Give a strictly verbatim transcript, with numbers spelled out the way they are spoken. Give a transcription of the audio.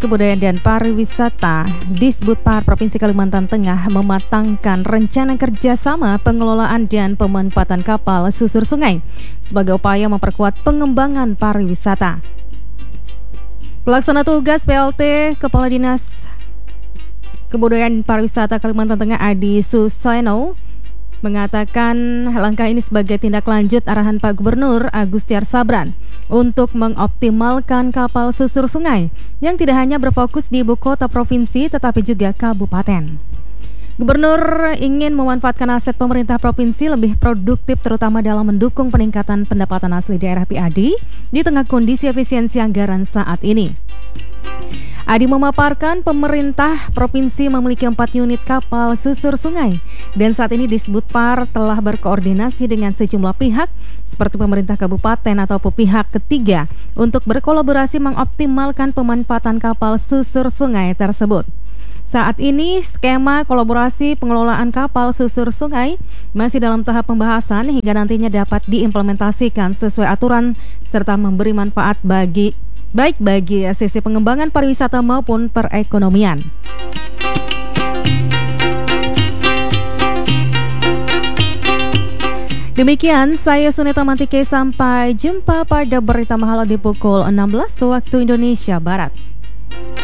Kebudayaan dan Pariwisata Disbudpar Provinsi Kalimantan Tengah mematangkan rencana kerjasama pengelolaan dan pemanfaatan kapal susur sungai sebagai upaya memperkuat pengembangan pariwisata. Pelaksana tugas P L T Kepala Dinas Kebudayaan Pariwisata Kalimantan Tengah Adi Suseno mengatakan langkah ini sebagai tindak lanjut arahan Pak Gubernur Agustiar Sabran untuk mengoptimalkan kapal susur sungai yang tidak hanya berfokus di ibu kota provinsi tetapi juga kabupaten. Gubernur ingin memanfaatkan aset pemerintah provinsi lebih produktif terutama dalam mendukung peningkatan pendapatan asli daerah P A D di tengah kondisi efisiensi anggaran saat ini. Adi memaparkan pemerintah provinsi memiliki empat unit kapal susur sungai dan saat ini Disbudpar telah berkoordinasi dengan sejumlah pihak seperti pemerintah kabupaten atau pihak ketiga untuk berkolaborasi mengoptimalkan pemanfaatan kapal susur sungai tersebut. Saat ini skema kolaborasi pengelolaan kapal susur sungai masih dalam tahap pembahasan hingga nantinya dapat diimplementasikan sesuai aturan serta memberi manfaat bagi baik bagi sisi pengembangan pariwisata maupun perekonomian. Demikian saya Sunita Mantike, sampai jumpa pada berita mahala di pukul enam belas waktu Indonesia Barat.